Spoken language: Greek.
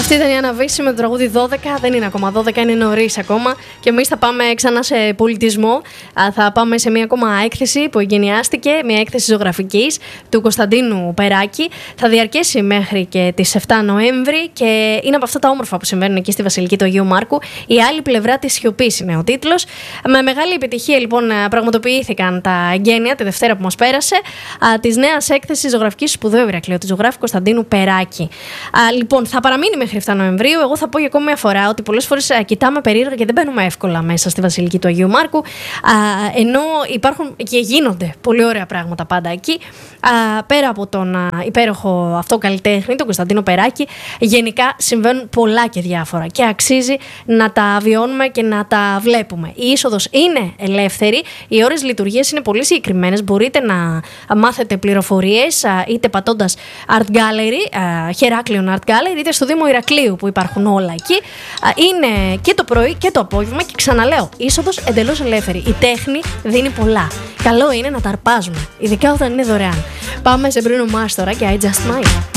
Αυτή ήταν η Άννα Βύση με το τραγούδι 12. Δεν είναι ακόμα 12, είναι νωρίς ακόμα. Και εμείς θα πάμε ξανά σε πολιτισμό. Θα πάμε σε μια ακόμα έκθεση που εγκαινιάστηκε, μια έκθεση ζωγραφικής του Κωνσταντίνου Περάκη. Θα διαρκέσει μέχρι και τις 7 Νοέμβρη και είναι από αυτά τα όμορφα που συμβαίνουν εκεί στη Βασιλική του Αγίου Μάρκου. Η άλλη πλευρά της σιωπής είναι ο τίτλος. Με μεγάλη επιτυχία λοιπόν πραγματοποιήθηκαν τα εγγένεια τη Δευτέρα που μας πέρασε της νέας έκθεσης ζωγραφικής σπουδαίου Ηρακλείου, του ζωγράφου Κωνσταντίνου Περάκη. Λοιπόν, θα παραμείνει μέχρι 7 Νοεμβρίου. Εγώ θα πω για ακόμη μια φορά ότι πολλές φορές κοιτάμε περίεργα και δεν μπαίνουμε εύκολα μέσα στη Βασιλική του Αγίου Μάρκου. Ενώ υπάρχουν και γίνονται πολύ ωραία πράγματα πάντα εκεί. Πέρα από τον υπέροχο αυτό καλλιτέχνη, τον Κωνσταντίνο Περάκη, γενικά συμβαίνουν πολλά και διάφορα και αξίζει να τα βιώνουμε και να τα βλέπουμε. Η είσοδος είναι ελεύθερη, οι ώρες λειτουργίας είναι πολύ συγκεκριμένες. Μπορείτε να μάθετε πληροφορίες είτε πατώντας Art Gallery, Χεράκλειον Art Gallery, είτε στο Δήμο Ηρακλείου που υπάρχουν όλα εκεί. Είναι και το πρωί και το απόγευμα και ξαναλέω, είσοδος εντελώς ελεύθερη. Η τέχνη δίνει πολλά. Καλό είναι να τα αρπάζουμε, ειδικά όταν είναι δωρεάν. Πάμε σε Bruno Mars τώρα και I Just Might.